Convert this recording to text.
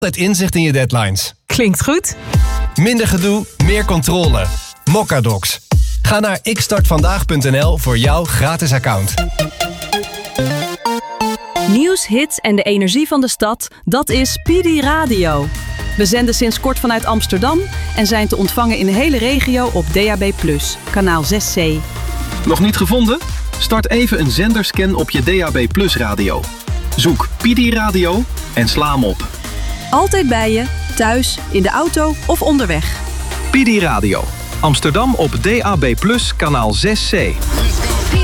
Het inzicht in je deadlines. Klinkt goed. Minder gedoe, meer controle. Mocadocs. Ga naar xstartvandaag.nl voor jouw gratis account. Nieuws, hits en de energie van de stad, dat is PD Radio. We zenden sinds kort vanuit Amsterdam en zijn te ontvangen in de hele regio op DAB+, kanaal 6C. Nog niet gevonden? Start even een zenderscan op je DAB+ radio. Zoek PD Radio en sla hem op. Altijd bij je, thuis, in de auto of onderweg. PD Radio. Amsterdam op DAB+, kanaal 6C.